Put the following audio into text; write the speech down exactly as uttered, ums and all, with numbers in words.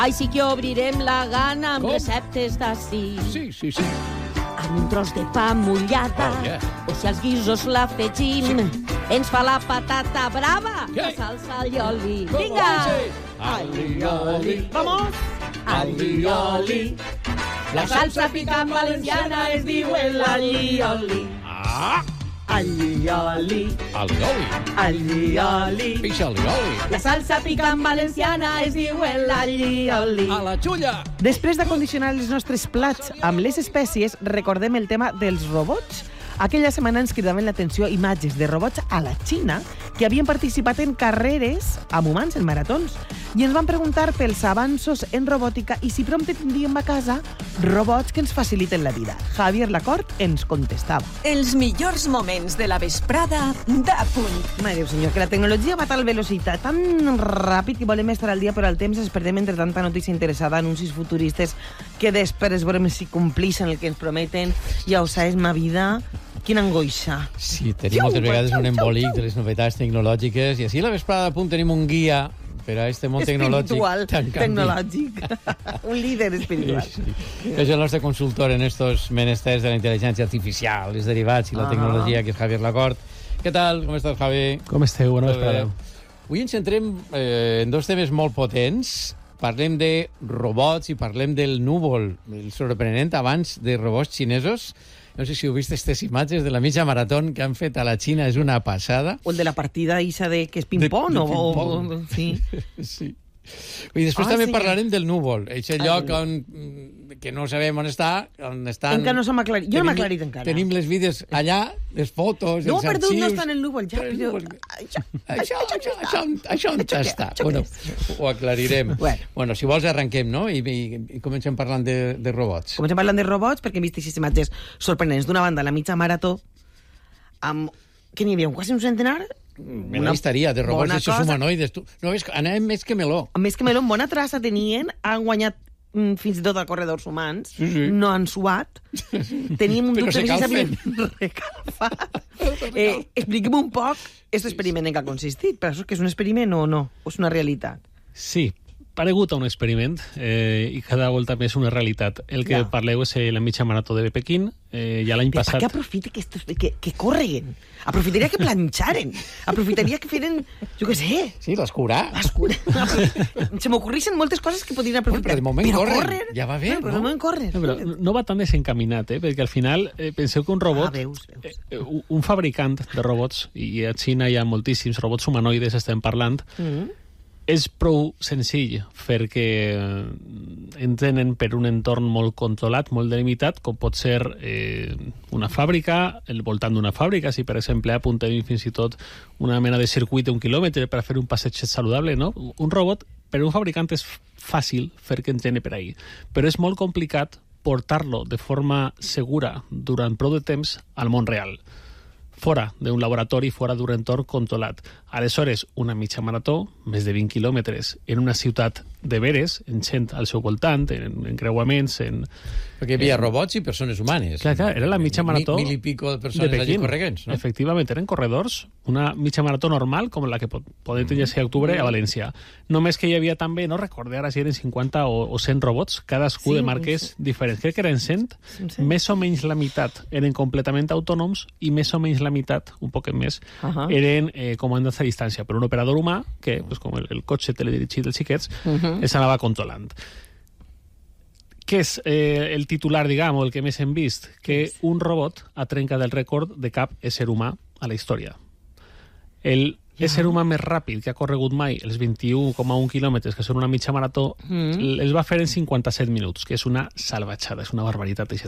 Així que obrirem la gana amb Com? receptes d'ací. Sí, sí, sí. Amb un tros de pa mullada, oh, yeah. o si als guisos l'afegim, sí. ens fa la patata brava, yeah. la salsa allioli. Vinga! Allioli. Vamos! Allioli. La salsa picant valenciana es diu el allioli. Ah! Allioli. Allioli. Allioli. Pixa allioli. La salsa picant valenciana es diu el allioli. A la xulla. Després d'acondicionar els nostres plats amb les espècies, recordem el tema dels robots. Aquella setmana ens cridaven l'atenció imatges de robots a la Xina que havien participat en carreres amb humans, en maratons, i ens van preguntar pels avanços en robòtica i si prompte tindríem a casa robots que ens faciliten la vida. Javier Lacort ens contestava. Els millors moments de la vesprada d'A Punt. Mare Déu senyor, que la tecnologia va a tal velocitat, tan ràpid que volem estar al dia, però al temps ens perdem entre tanta notícia interessada, anuncis futuristes, que després veurem si complixen el que ens prometen. Ja ho saps, ma vida... Quina angoixa. Sí, tenim moltes vegades un embolic de les novetats tecnològiques i així a la vesprada a Punt tenim un guia per a aquest món tecnològic. Espiritual, tecnològic. Un líder espiritual. Sí, sí. És el nostre consultor en estos menesters de la intel·ligència artificial, els derivats i la ah. tecnologia, que és Javier Lacort. Què tal? Com estàs, Javi? Com esteu? Bona vesprada. Avui ens centrem eh, en dos temes molt potents. Parlem de robots i parlem del núvol, el sorprenent avanç de robots xinesos. No sé si heu vist aquestes imatges de la mitja maratón que han fet a la Xina, és una passada. O el de la partida isa de que és ping-pong. De, de o, ping-pong. o, sí. Sí. I després ah, també sí. parlarem del núvol, aquest lloc on, que no sabem on està, on estan... Encara no s'ha aclarit. Jo no m'ha aclarit encara. Tenim les vides allà, les fotos, no, els perdó, arxius... No, perdó, no està en el núvol. Ja, però... Això, això, això, això, això on està? Bueno, ho aclarirem. Bueno. bueno, si vols arrenquem, no? I, i, i comencem parlant de, de robots. Comencem parlant de robots perquè hem vist aquestes imatges sorprenents. D'una banda, la mitja marató, amb... Què n'hi havia? Quasi un centenar? Una història de robots d'aixòs humanoides. Tu, no, és, anàvem més que meló. Més que meló, bona traça tenien, han guanyat mm, fins i tot a corredors humans, sí, sí. no han suat, teníem un Però dubte se que cal si s'havien recalfat. eh, Expliquem un poc aquest experiment en què ha consistit, però això que és un experiment o no? O és una realitat? Sí, paregut a un experiment eh, i cada volta més una realitat. El que ja. parleu és la mitja marató de Pequín, eh, ja l'any passat... Per què aprofita que, estos, que, que correguen? Aprofitaria que planxaren. Aprofitaria que feren, jo què sé... Sí, l'escurar. L'escurar. Se m'ocorreixen moltes coses que podrien aprofitar. Però de moment però corren. corren. Ja va bé, no? Però no? de moment corren. No, però no va tan desencaminat, eh? Perquè al final eh, penseu que un robot... Ah, veus, veus. Eh, un fabricant de robots, i a Xina hi ha moltíssims robots humanoides, estem parlant, mm-hmm. és prou senzill perquè entenen per un entorn molt controlat, molt delimitat, com pot ser eh, una fàbrica, el voltant d'una fàbrica, si per exemple apuntem fins i tot una mena de circuit d'un quilòmetre per a fer un passeig saludable, no? Un robot, per un fabricant és fàcil fer que entene per ahí, però és molt complicat portar-lo de forma segura durant prou de temps al món real, fora d'un laboratori, fora d'un entorn controlat. Aleshores, una mitja marató, més de vint quilòmetres, en una ciutat de veres, en gent al seu voltant, en encreuaments, en... Perquè hi havia en... robots i persones humanes. Clar, clar, era la mitja marató... Mil, mil i pico de persones de allí correguents, no? Efectivament, eren corredors, una mitja marató normal, com la que pot, podem tenir a octubre a València. Només que hi havia també, no recordé ara si eren cinquanta o, o cent robots, cadascú sí, de marques sí. diferents. Crec que eren cent, sí. més o menys la meitat eren completament autònoms i més o menys la meitat, un poc més, uh -huh. eren eh, comandats a distància per un operador humà que, pues, com el, el cotxe teledirigit dels xiquets, uh -huh. els anava controlant. Què és eh, el titular, diguem, o el que més hem vist? Que un robot ha trencat el rècord de cap ésser humà a la història. El ésser humà més ràpid que ha corregut mai, els vint-i-u coma un quilòmetres, que són una mitja marató, mm. els va fer en cinquanta-set minuts, que és una salvatjada, és una barbaritat, aquest